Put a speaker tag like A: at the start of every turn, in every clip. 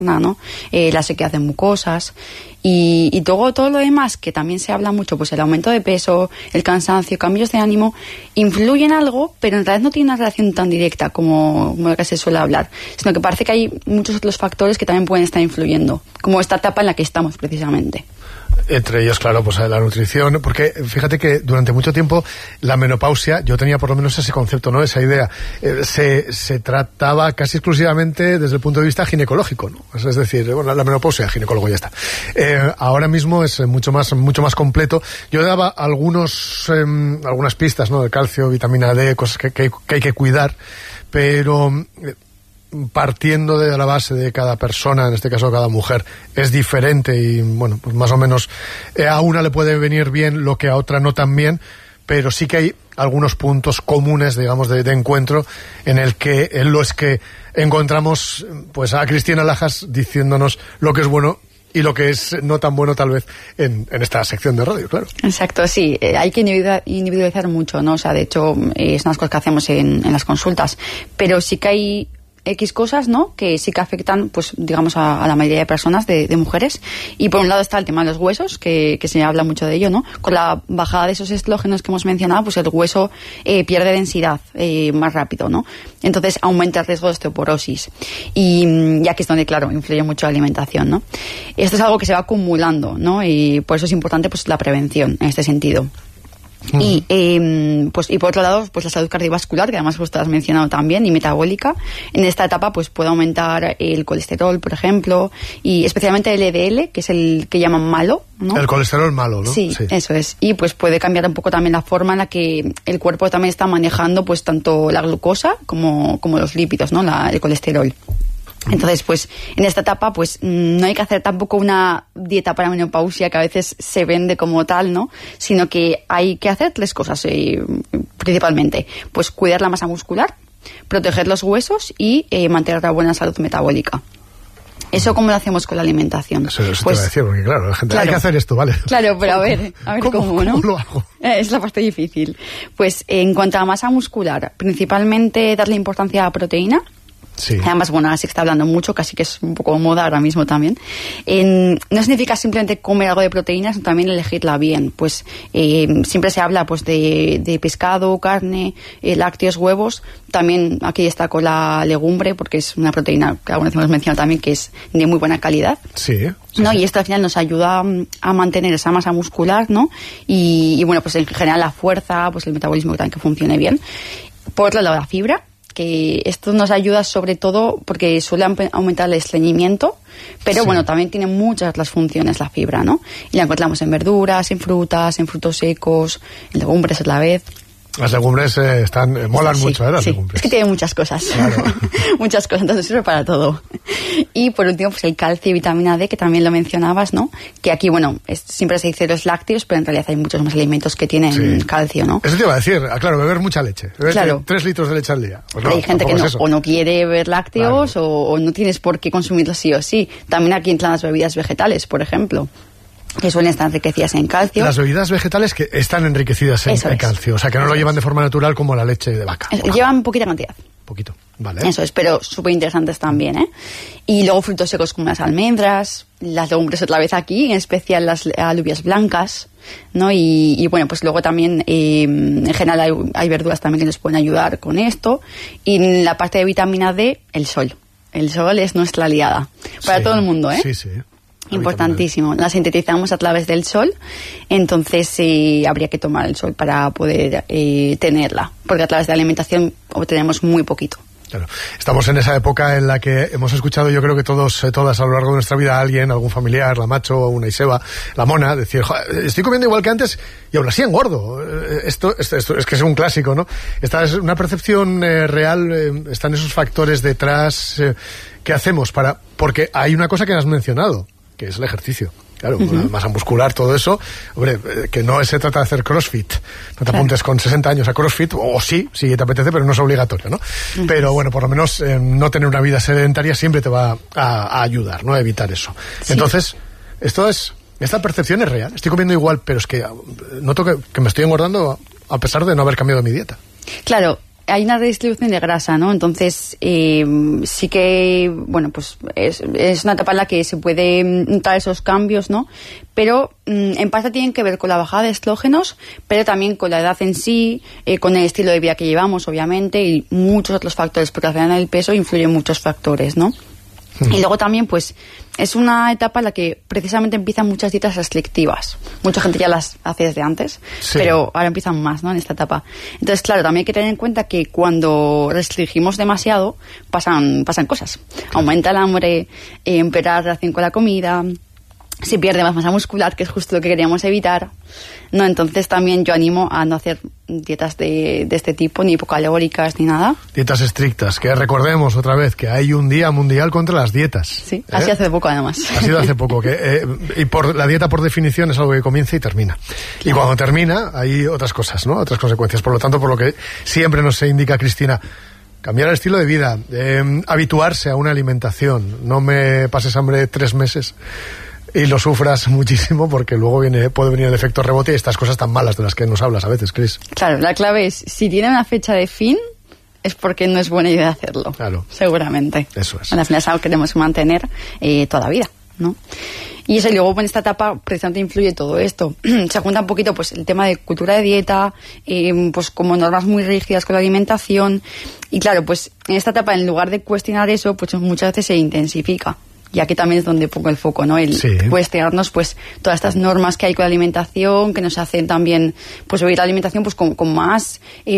A: ¿no? La sequedad de mucosas y todo lo demás, que también se habla mucho, pues el aumento de peso, el cansancio, cambios de ánimo, influyen algo, pero en realidad no tiene una relación tan directa como la que se suele hablar, sino que parece que hay muchos otros factores que también pueden estar influyendo, como esta etapa en la que estamos precisamente.
B: Entre ellos, claro, pues la nutrición, porque fíjate que durante mucho tiempo la menopausia, yo tenía por lo menos ese concepto, ¿no? Esa idea, se trataba casi exclusivamente desde el punto de vista ginecológico, ¿no? Es decir, bueno, la menopausia, ginecólogo, ya está. Ahora mismo es mucho más completo. Yo daba algunas pistas, ¿no? De calcio, vitamina D, cosas que hay que cuidar, pero partiendo de la base de cada persona, en este caso cada mujer, es diferente y, bueno, pues más o menos a una le puede venir bien lo que a otra no tan bien, pero sí que hay algunos puntos comunes, digamos, de encuentro en los que encontramos pues a Cristina Lajas diciéndonos lo que es bueno y lo que es no tan bueno tal vez en esta sección de radio, claro.
A: Exacto, sí, hay que individualizar mucho, ¿no? O sea, de hecho, es unas cosas que hacemos en las consultas, pero sí que hay X cosas, ¿no?, que sí que afectan, pues digamos, a la mayoría de personas, de mujeres. Y por un lado está el tema de los huesos, que se habla mucho de ello, ¿no? Con la bajada de esos estrógenos que hemos mencionado, pues el hueso pierde densidad más rápido, ¿no? Entonces aumenta el riesgo de osteoporosis. Y aquí es donde, claro, influye mucho la alimentación, ¿no? Esto es algo que se va acumulando, ¿no? Y por eso es importante, pues, la prevención en este sentido. Y y por otro lado, pues la salud cardiovascular, que además justo has mencionado también, y metabólica. En esta etapa pues puede aumentar el colesterol, por ejemplo, y especialmente el LDL, que es el que llaman malo, ¿no? El
B: colesterol malo, ¿no?
A: Sí, eso es. Y pues puede cambiar un poco también la forma en la que el cuerpo también está manejando pues tanto la glucosa como los lípidos, ¿no? El colesterol. Entonces, pues, en esta etapa, pues, no hay que hacer tampoco una dieta para menopausia que a veces se vende como tal, ¿no? Sino que hay que hacer 3 cosas, principalmente. Pues, cuidar la masa muscular, proteger los huesos y mantener la buena salud metabólica. ¿Eso cómo lo hacemos con la alimentación?
B: Eso pues, te iba a decir, porque claro, la gente, hay que hacer esto, ¿vale?
A: Claro, pero a ver cómo, ¿no?
B: ¿Cómo lo hago?
A: Es la parte difícil. Pues, en cuanto a masa muscular, principalmente darle importancia a la proteína.
B: Sí.
A: Además, bueno, ahora sí que está hablando mucho, casi que es un poco moda ahora mismo también. No significa simplemente comer algo de proteínas, sino también elegirla bien. Pues siempre se habla pues de pescado, carne, lácteos, huevos. También aquí destaco la legumbre, porque es una proteína que alguna vez hemos mencionado también, que es de muy buena calidad.
B: Sí.
A: ¿No? Y esto al final nos ayuda a mantener esa masa muscular, ¿no? Y bueno, pues en general la fuerza, pues el metabolismo también que funcione bien. Por otro lado, la fibra, que esto nos ayuda sobre todo porque suele aumentar el estreñimiento, pero bueno, también tiene muchas otras funciones la fibra, ¿no? Y la encontramos en verduras, en frutas, en frutos secos, en legumbres a la vez.
B: Las legumbres molan mucho, las legumbres.
A: Es que tiene muchas cosas.
B: Claro.
A: Muchas cosas, entonces sirve para todo. Y por último, pues el calcio y vitamina D, que también lo mencionabas, ¿no? Que aquí, bueno, siempre se dice los lácteos, pero en realidad hay muchos más alimentos que tienen calcio, ¿no?
B: Eso te iba a decir, claro, beber mucha leche. Beber 3 litros de leche al día. Pues no,
A: hay gente que o no quiere beber lácteos, claro, o no tienes por qué consumirlos sí o sí. También aquí entran las bebidas vegetales, por ejemplo, que suelen estar enriquecidas en calcio.
B: Las bebidas vegetales que están enriquecidas en calcio, o sea, que no lo llevan de forma natural como la leche de vaca.
A: Llevan poquita cantidad.
B: Poquito, vale.
A: Eso es, pero súper interesantes también, ¿eh? Y luego frutos secos como las almendras, las legumbres otra vez aquí, en especial las alubias blancas, ¿no? Y bueno, pues luego también, en general hay verduras también que nos pueden ayudar con esto. Y en la parte de vitamina D, el sol. El sol es nuestra aliada. Para todo el mundo, ¿eh?
B: Sí, sí.
A: Importantísimo. La sintetizamos a través del sol, entonces habría que tomar el sol para poder tenerla, porque a través de la alimentación obtenemos muy poquito.
B: Claro. Estamos en esa época en la que hemos escuchado, yo creo que todas a lo largo de nuestra vida, algún familiar, la Macho, una Iseba, la Mona, decir, estoy comiendo igual que antes y aún así engordo. Esto es que es un clásico, ¿no? Esta es una percepción real, están esos factores detrás. ¿Qué hacemos porque hay una cosa que has mencionado, que es el ejercicio. Claro, la masa muscular, todo eso. Hombre, que no se trata de hacer CrossFit. No te apuntes con 60 años a CrossFit, o sí, si te apetece, pero no es obligatorio, ¿no? Pero bueno, por lo menos no tener una vida sedentaria siempre te va a ayudar, ¿no? A evitar eso. Sí. Entonces, esta percepción es real. Estoy comiendo igual, pero es que noto que me estoy engordando a pesar de no haber cambiado mi dieta.
A: Claro. hay una redistribución de grasa, ¿no? Entonces, sí que, bueno, pues es una etapa en la que se puede notar esos cambios, ¿no? Pero en parte tienen que ver con la bajada de estrógenos, pero también con la edad en sí, con el estilo de vida que llevamos, obviamente, y muchos otros factores, porque al final en el peso influyen muchos factores, ¿no? Y luego también, pues, es una etapa en la que precisamente empiezan muchas dietas restrictivas. Mucha gente ya las hace desde antes, pero ahora empiezan más, ¿no?, en esta etapa. Entonces, claro, también hay que tener en cuenta que cuando restringimos demasiado, pasan cosas. Aumenta el hambre, empeora la relación con la comida, se pierde más masa muscular, que es justo lo que queríamos evitar, ¿no? Entonces también yo animo a no hacer dietas de este tipo, ni hipocalóricas, ni nada.
B: Dietas estrictas, que recordemos otra vez que hay un día mundial contra las dietas.
A: Sí, ha sido hace poco además.
B: Ha sido hace poco, y la dieta por definición es algo que comienza y termina. Claro. Y cuando termina hay otras cosas, ¿no? Otras consecuencias. Por lo tanto, por lo que siempre nos indica Cristina, cambiar el estilo de vida, habituarse a una alimentación, no me pases hambre 3 meses y lo sufras muchísimo, porque luego puede venir el efecto rebote y estas cosas tan malas de las que nos hablas a veces, Cris.
A: Claro, la clave es, si tiene una fecha de fin, es porque no es buena idea hacerlo. Claro. Seguramente. Eso es. Al final es algo que queremos mantener toda la vida, ¿no? Y eso, y luego en esta etapa precisamente influye todo esto. Se junta un poquito pues el tema de cultura de dieta, pues como normas muy rígidas con la alimentación. Y claro, pues en esta etapa, en lugar de cuestionar eso, pues muchas veces se intensifica. Y aquí también es donde pongo el foco, ¿no? El cuestionarnos, pues, todas estas normas que hay con la alimentación, que nos hacen también, pues, vivir la alimentación, pues, con más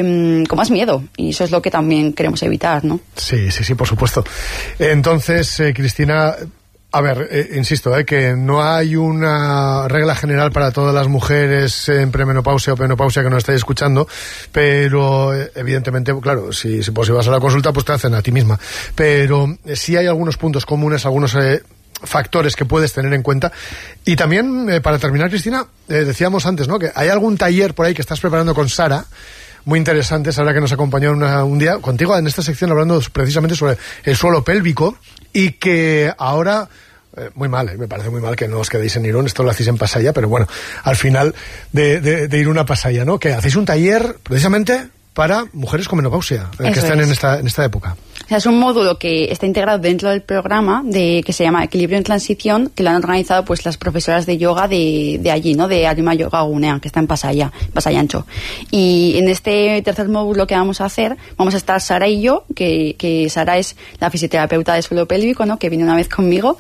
A: miedo. Y eso es lo que también queremos evitar, ¿no?
B: Sí, por supuesto. Entonces, Cristina, a ver, insisto, que no hay una regla general para todas las mujeres en premenopausia o menopausia que nos estáis escuchando, pero evidentemente, claro, si vas a la consulta, pues te hacen a ti misma. Pero sí hay algunos puntos comunes, algunos factores que puedes tener en cuenta. Y también, para terminar, Cristina, decíamos antes, ¿no?, que hay algún taller por ahí que estás preparando con Sara, muy interesante, Sara, que nos acompañó un día contigo en esta sección hablando precisamente sobre el suelo pélvico, y que ahora, muy mal, me parece muy mal que no os quedéis en Irún, esto lo hacéis en Pasaya, pero bueno, al final de Irún a Pasaya, ¿no?, que hacéis un taller precisamente para mujeres con menopausia, que están en esta época.
A: O sea, es un módulo que está integrado dentro del programa que se llama Equilibrio en Transición, que lo han organizado pues las profesoras de yoga de allí, ¿no?, de Arima Yoga Gunea, que está en Pasaya Ancho. Y en este tercer módulo que vamos a hacer, vamos a estar Sara y yo, que Sara es la fisioterapeuta de suelo pélvico, ¿no?, que viene una vez conmigo,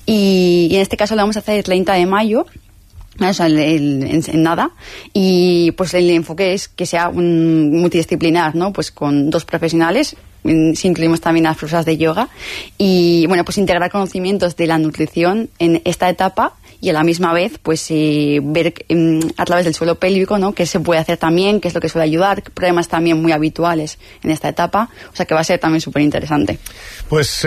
A: y en este caso lo vamos a hacer el 30 de mayo, o sea, en nada, y pues el enfoque es que sea un multidisciplinar, ¿no?, pues con 2 profesionales, si incluimos también a las profesoras de yoga, y bueno, pues integrar conocimientos de la nutrición en esta etapa, y a la misma vez pues ver a través del suelo pélvico, ¿no?, qué se puede hacer también, qué es lo que suele ayudar, problemas también muy habituales en esta etapa, o sea que va a ser también súper interesante.
B: Pues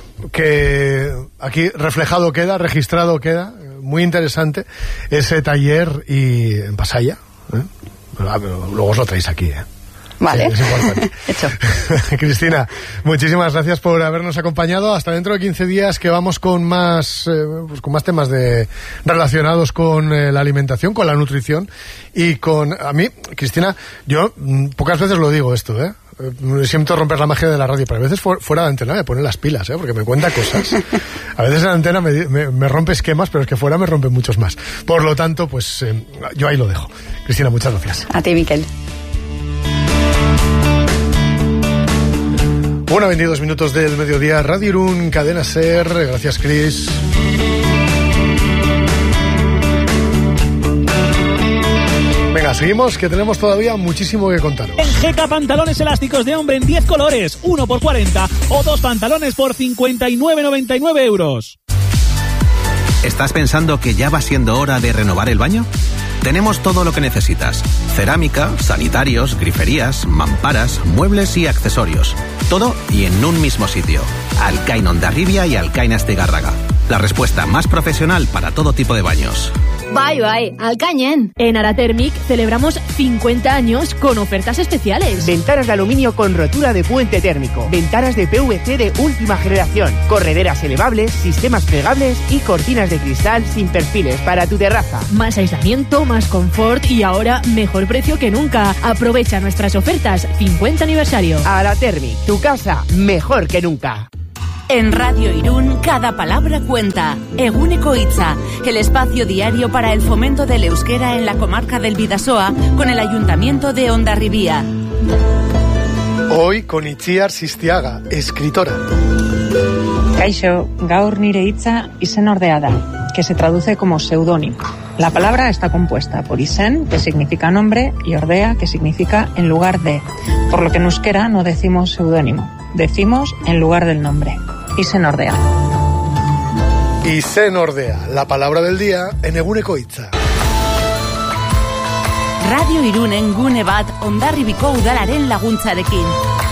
B: que aquí reflejado queda, registrado queda, muy interesante ese taller, y en Pasaya, pero luego os lo traéis aquí,
A: Vale.
B: Sí, es importante.
A: Hecho.
B: Cristina, muchísimas gracias por habernos acompañado. Hasta dentro de 15 días, que vamos con más temas relacionados con la alimentación, con la nutrición y a mí, Cristina, yo pocas veces lo digo esto, siento romper la magia de la radio, pero a veces fuera de antena me pone las pilas, porque me cuenta cosas. A veces en la antena me rompe esquemas, pero es que fuera me rompe muchos más. Por lo tanto, pues yo ahí lo dejo. Cristina, muchas gracias.
A: A ti, Miquel.
B: 1:22 minutos del mediodía, Radio Irún, Cadena SER. Gracias, Cris. Venga, seguimos, que tenemos todavía muchísimo que contaros.
C: En GK, pantalones elásticos de hombre en 10 colores, 1 por 40 o 2 pantalones por 59,99 euros.
D: ¿Estás pensando que ya va siendo hora de renovar el baño? Tenemos todo lo que necesitas: cerámica, sanitarios, griferías, mamparas, muebles y accesorios. Todo y en un mismo sitio. Alcain Hondarribia y Alcain Astigarraga. La respuesta más profesional para todo tipo de baños.
E: Bai, alcañen.
F: En Aratermic celebramos 50 años con ofertas especiales.
G: Ventanas de aluminio con rotura de puente térmico. Ventanas de PVC de última generación. Correderas elevables, sistemas plegables y cortinas de cristal sin perfiles para tu terraza.
F: Más aislamiento, más confort y ahora mejor precio que nunca. Aprovecha nuestras ofertas. 50 aniversario.
G: Aratermic, tu casa mejor que nunca.
H: En Radio Irún, cada palabra cuenta. Egúneko Hitza, el espacio diario para el fomento del euskera en la comarca del Bidasoa con el Ayuntamiento de Hondarribia.
B: Hoy con Itziar Sistiaga, escritora.
I: Kaixo, gaur nire hitza izenordea da, que se traduce como seudónimo. La palabra está compuesta por izen, que significa nombre, y ordea, que significa en lugar de. Por lo que en euskera no decimos seudónimo, decimos en lugar del nombre. Izenordea.
B: Izenordea, la palabra del día en Egúneko Hitza.
H: Radio Irunen gune bat Hondarribiko udalaren laguntzarekin.